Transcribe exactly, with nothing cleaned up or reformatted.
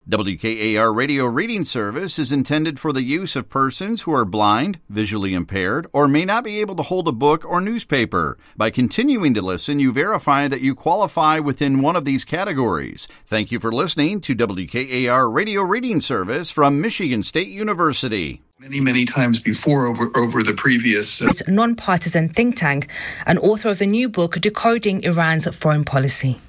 W K A R Radio Reading Service is intended for the use of persons who are blind, visually impaired, or may not be able to hold a book or newspaper. By continuing to listen, you verify that you qualify within one of these categories. Thank you for listening to W K A R Radio Reading Service from Michigan State University. Many, many times before over, over the previous... Uh... It's a non-partisan think tank and author of the new book, Decoding Iran's Foreign Policy.